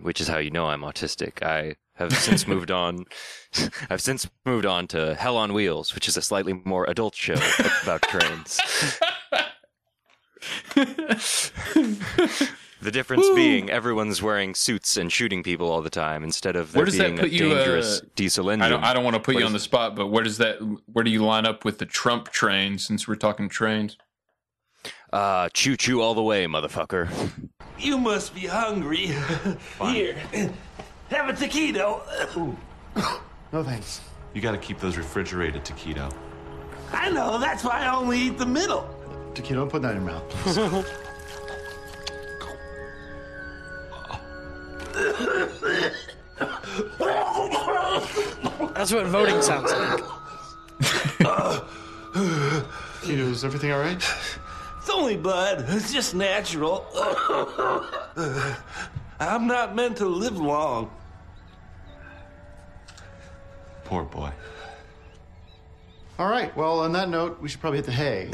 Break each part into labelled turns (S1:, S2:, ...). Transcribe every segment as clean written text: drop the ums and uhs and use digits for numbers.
S1: which is how you know I'm autistic. I have since moved on. I've since moved on to Hell on Wheels, which is a slightly more adult show about trains. The difference being everyone's wearing suits and shooting people all the time instead of there being a dangerous diesel engine.
S2: I don't want to put you on the spot, but where do you line up with the Trump train, since we're talking trains?
S1: Choo-choo all the way, motherfucker.
S3: You must be hungry. Here, have a taquito.
S4: No thanks.
S5: You gotta keep those refrigerated, taquito.
S3: I know, that's why I only eat the middle.
S4: Taquito, put that in your mouth, please.
S6: That's what voting sounds like.
S4: Taquito, is everything all right?
S3: It's only blood. It's just natural. I'm not meant to live long.
S5: Poor boy.
S4: All right, well, on that note, we should probably hit the hay.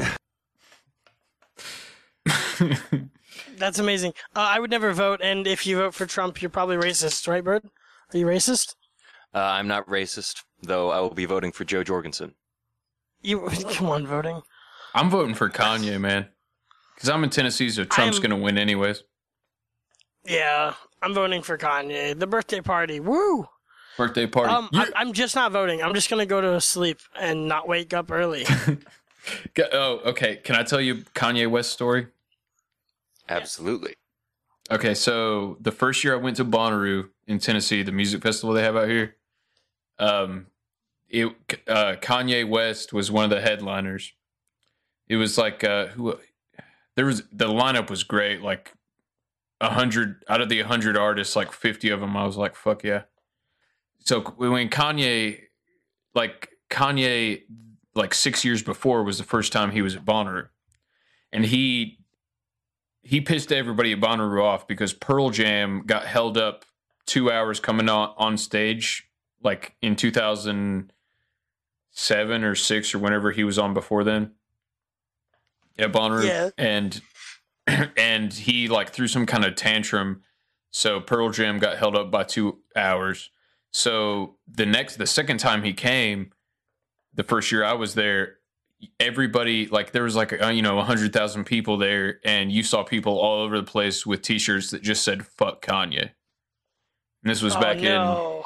S6: That's amazing. I would never vote, and if you vote for Trump, you're probably racist, right, Bird? Are you racist?
S1: I'm not racist, though I will be voting for Joe Jorgensen.
S6: You come on, voting.
S2: I'm voting for Kanye, man. Because I'm in Tennessee, so Trump's going to win anyways.
S6: Yeah, I'm voting for Kanye. The birthday party, woo!
S2: Birthday party.
S6: I'm just not voting. I'm just going to go to sleep and not wake up early.
S2: Oh, okay. Can I tell you Kanye West story?
S1: Absolutely.
S2: Okay, so the first year I went to Bonnaroo in Tennessee, the music festival they have out here, Kanye West was one of the headliners. It was like the lineup was great, like 100 out of the 100 artists, like 50 of them. I was like, fuck yeah. So when Kanye, like 6 years before was the first time he was at Bonnaroo, and he pissed everybody at Bonnaroo off because Pearl Jam got held up 2 hours coming on stage, like in 2007 or 6 or whenever he was on before then at Bonnaroo.
S6: Yeah.
S2: And he like threw some kind of tantrum, so Pearl Jam got held up by 2 hours. So the second time he came, the first year I was there, everybody, like there was like 100,000 people there, and you saw people all over the place with T-shirts that just said "fuck Kanye." And this was back in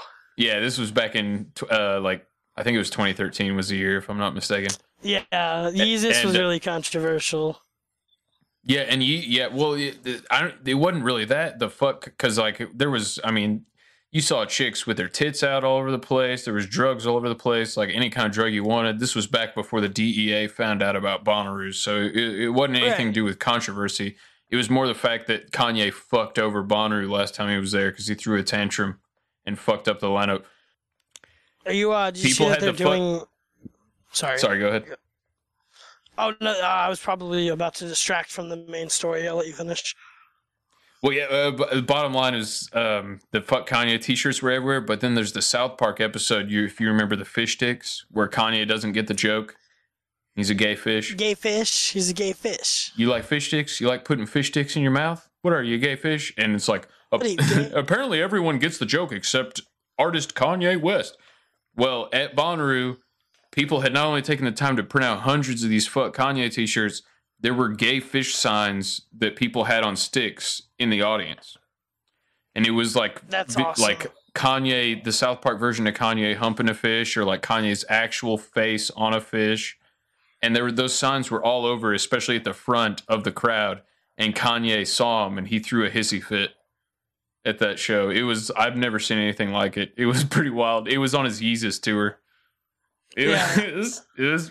S2: like I think it was 2013 was the year, if I'm not mistaken.
S6: Yeah, Yeezus was really controversial.
S2: Yeah, and it wasn't really that the fuck, because like there was, I mean, you saw chicks with their tits out all over the place. There was drugs all over the place, like any kind of drug you wanted. This was back before the DEA found out about Bonnaroo, so it wasn't anything to do with controversy. It was more the fact that Kanye fucked over Bonnaroo last time he was there because he threw a tantrum and fucked up the lineup.
S6: Are you? Did you see that they're doing? Sorry,
S2: go ahead.
S6: Oh no, I was probably about to distract from the main story. I'll let you finish.
S2: Well, yeah, the bottom line is the fuck Kanye T-shirts were everywhere, but then there's the South Park episode, if you remember the fish sticks, where Kanye doesn't get the joke. He's a gay fish.
S6: Gay fish. He's a gay fish.
S2: You like fish sticks? You like putting fish sticks in your mouth? What are you, a gay fish? And it's like, apparently everyone gets the joke except artist Kanye West. Well, at Bonnaroo, people had not only taken the time to print out hundreds of these fuck Kanye T-shirts, there were gay fish signs that people had on sticks in the audience. And it was like,
S6: that's awesome.
S2: Like Kanye, the South Park version of Kanye humping a fish, or like Kanye's actual face on a fish. And those signs were all over, especially at the front of the crowd. And Kanye saw them and he threw a hissy fit at that show. I've never seen anything like it. It was pretty wild. It was on his Yeezus tour. It was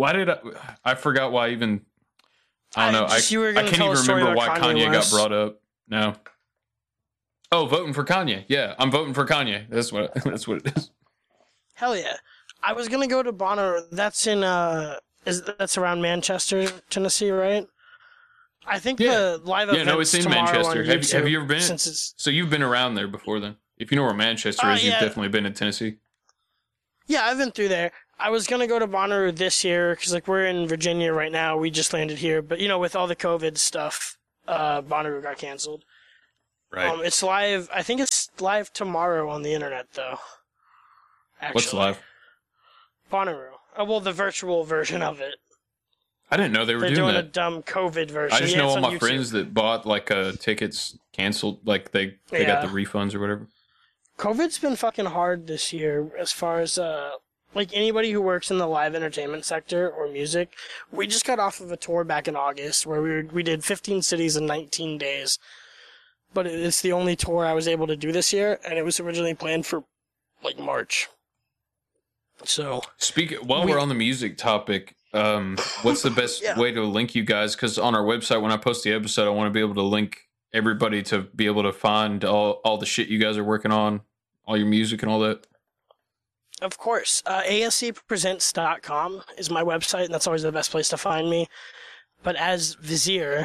S2: I forgot why even, I don't know. I can't even remember why Kanye got brought up. No. Oh, voting for Kanye. Yeah, I'm voting for Kanye. That's what it is.
S6: Hell yeah. I was going to go to Bonnaroo. That's in, that's around Manchester, Tennessee, right? I think the live event. Yeah, no, it's in Manchester.
S2: Have you ever been? So you've been around there before then. If you know where Manchester is, you've definitely been in Tennessee.
S6: Yeah, I've been through there. I was going to go to Bonnaroo this year because, like, we're in Virginia right now. We just landed here. But, with all the COVID stuff, Bonnaroo got canceled.
S2: Right.
S6: It's live. I think it's live tomorrow on the internet, though. Actually.
S2: What's live?
S6: Bonnaroo. Oh, well, the virtual version of it.
S2: I didn't know they were
S6: They're
S2: doing
S6: doing
S2: that.
S6: a dumb COVID version.
S2: I just
S6: Yeah,
S2: know
S6: it's
S2: all
S6: on
S2: my
S6: YouTube.
S2: friends that bought like tickets canceled, like they got
S6: Yeah.
S2: the refunds or whatever.
S6: COVID's been fucking hard this year as far as like anybody who works in the live entertainment sector or music. We just got off of a tour back in August where we did 15 cities in 19 days. But it's the only tour I was able to do this year, and it was originally planned for like March. So
S2: While we're on the music topic, what's the best way to link you guys? Because on our website, when I post the episode, I want to be able to link everybody to be able to find all the shit you guys are working on, all your music and all that.
S6: Of course. ASCpresents.com is my website, and that's always the best place to find me. But as Vizier,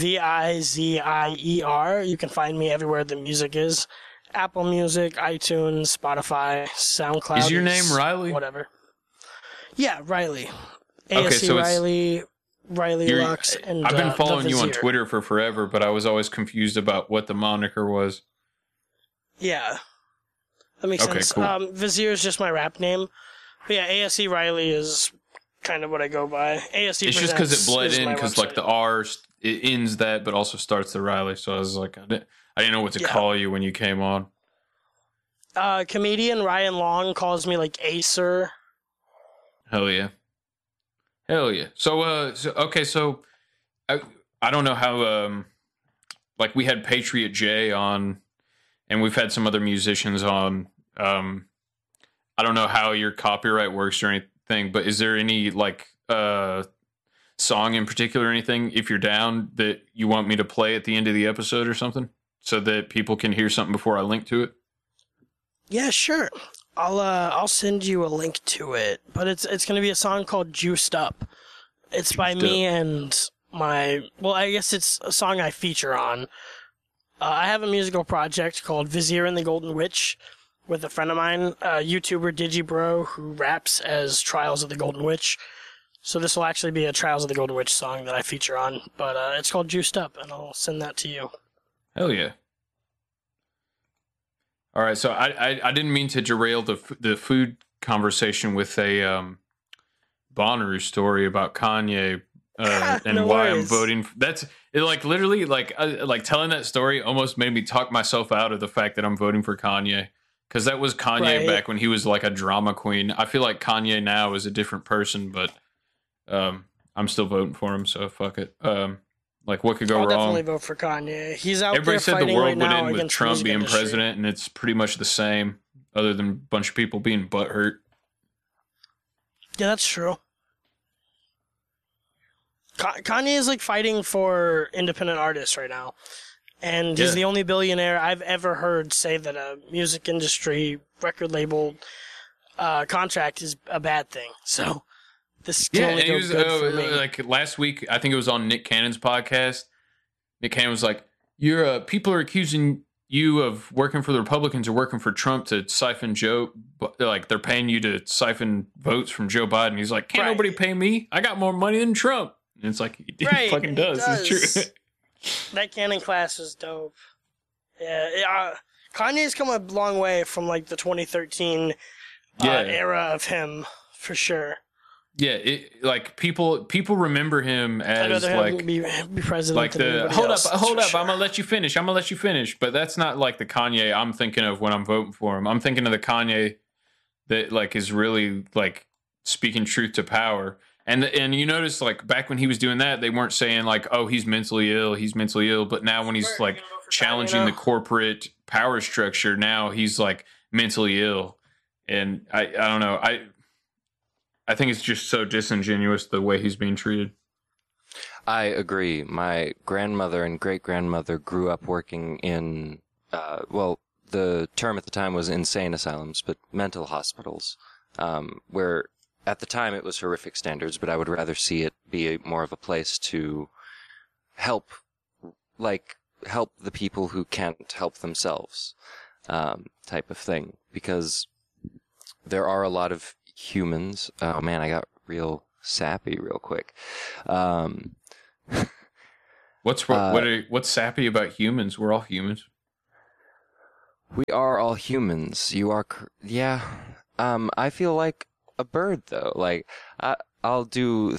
S6: Vizier, you can find me everywhere the music is. Apple Music, iTunes, Spotify, SoundCloud.
S2: Is your name Riley?
S6: Whatever. Yeah, Riley.
S2: Okay,
S6: ASC
S2: so
S6: Riley Lux, and
S2: I've been
S6: the
S2: following you on
S6: Vizier.
S2: Twitter for forever, but I was always confused about what the moniker was.
S6: Yeah. That makes
S2: Okay,
S6: sense.
S2: cool.
S6: Vizier is just my rap name. But yeah, ASC Riley is kind of what I go by. ASC
S2: It's just because it bled
S6: is
S2: in,
S6: my
S2: because like
S6: website.
S2: the R, it ends that, but also starts the Riley. So I was like, I didn't know what to call you when you came on.
S6: Comedian Ryan Long calls me like Acer.
S2: Hell yeah. So I don't know how like we had Patriot J on, and we've had some other musicians on. I don't know how your copyright works or anything, but is there any like song in particular or anything, if you're down, that you want me to play at the end of the episode or something, so that people can hear something before I link to it?
S6: Yeah, sure. I'll send you a link to it, but it's going to be a song called Juiced Up. It's by me and I guess it's a song I feature on. I have a musical project called Vizier and the Golden Witch with a friend of mine, YouTuber Digibro, who raps as Trials of the Golden Witch. So this will actually be a Trials of the Golden Witch song that I feature on, but it's called Juiced Up, and I'll send that to you.
S2: Hell yeah. All right, so I didn't mean to derail the food conversation with a Bonnaroo story about Kanye and
S6: No
S2: why
S6: worries.
S2: I'm voting. That's it, like literally like telling that story almost made me talk myself out of the fact that I'm voting for Kanye, because that was Kanye
S6: Right.
S2: back when he was like a drama queen. I feel like Kanye now is a different person, but I'm still voting for him. So fuck it. Like, what could go
S6: I'll
S2: wrong?
S6: definitely vote for Kanye. He's out
S2: Everybody
S6: there
S2: said the
S6: fighting
S2: world
S6: right
S2: would
S6: now
S2: end with
S6: against the
S2: Trump
S6: music
S2: being
S6: industry.
S2: president, and it's pretty much the same, other than a bunch of people being butthurt.
S6: Yeah, that's true. Kanye is like fighting for independent artists right now, and he's
S2: Yeah.
S6: the only billionaire I've ever heard say that a music industry record label contract is a bad thing. So this can
S2: Yeah,
S6: only
S2: and he
S6: go
S2: was
S6: good for me.
S2: like last week. I think it was on Nick Cannon's podcast. Nick Cannon was like, "You're people are accusing you of working for the Republicans or working for Trump to siphon Joe. Like they're paying you to siphon votes from Joe Biden." He's like, "Can't
S6: Right.
S2: nobody pay me? I got more money than Trump." And it's like, he
S6: Right,
S2: fucking
S6: he
S2: does. It's true.
S6: That Cannon class is dope. Yeah, Kanye's come a long way from like the 2013 era of him, for sure.
S2: Yeah, like people remember him
S6: I'd
S2: as
S6: rather
S2: like
S6: have him be president
S2: like
S6: than
S2: the
S6: anybody
S2: hold
S6: else,
S2: up,
S6: that's for sure.
S2: I'm gonna let you finish. But that's not like the Kanye I'm thinking of when I'm voting for him. I'm thinking of the Kanye that like is really like speaking truth to power. And you notice like back when he was doing that, they weren't saying like, oh, he's mentally ill. But now when he's
S6: Right,
S2: like
S6: you know, for
S2: challenging
S6: Kanye
S2: the
S6: now.
S2: corporate power structure, now he's like mentally ill. And I don't know. I think it's just so disingenuous the way he's being treated.
S1: I agree. My grandmother and great-grandmother grew up working in, the term at the time was insane asylums, but mental hospitals, where at the time it was horrific standards, but I would rather see it be more of a place to help the people who can't help themselves, type of thing, because there are a lot of humans. Oh man, I got real sappy real quick.
S2: What's sappy about humans? We're all humans.
S1: We are all humans. You are, yeah. I feel like a bird though. Like I'll do.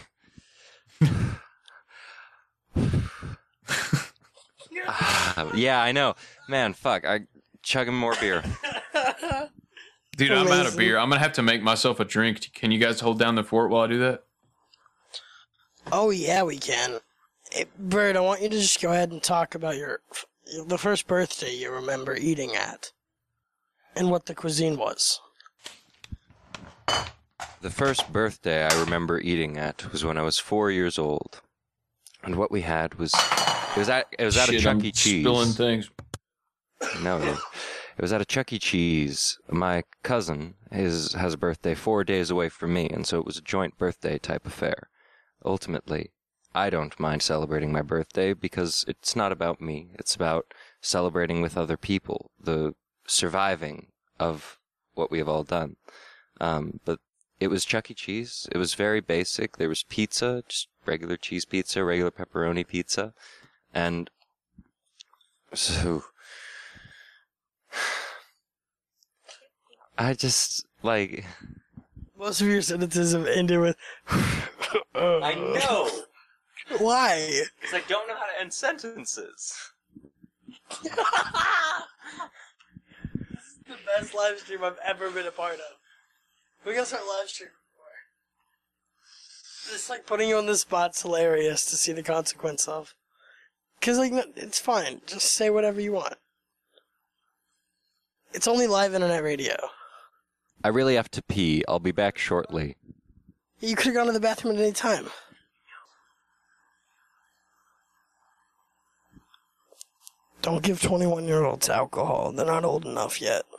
S1: Yeah, I know. Man, fuck. I chugging more beer.
S2: Dude, I'm out of beer. I'm gonna have to make myself a drink. Can you guys hold down the fort while I do that?
S6: Oh yeah, we can. Hey, Bird, I want you to just go ahead and talk about the first birthday you remember eating at, and what the cuisine was.
S1: The first birthday I remember eating at was when I was 4 years old, and what we had was it was at a Chuck E. Cheese.
S2: Spilling things.
S1: No, it was at a Chuck E. Cheese. My cousin has a birthday 4 days away from me, and so it was a joint birthday type affair. Ultimately, I don't mind celebrating my birthday because it's not about me. It's about celebrating with other people, the surviving of what we have all done. But it was Chuck E. Cheese. It was very basic. There was pizza, just regular cheese pizza, regular pepperoni pizza. And so I just, like...
S6: Most of your sentences have ended with...
S1: I know!
S6: Why?
S1: Because I don't know how to end sentences.
S6: This is the best live stream I've ever been a part of. We gotta start live streaming more. Just like putting you on the spot's hilarious to see the consequence of. Cause like, it's fine. Just say whatever you want. It's only live internet radio.
S1: I really have to pee. I'll be back shortly.
S6: You could have gone to the bathroom at any time. Don't give 21-year-olds alcohol. They're not old enough yet.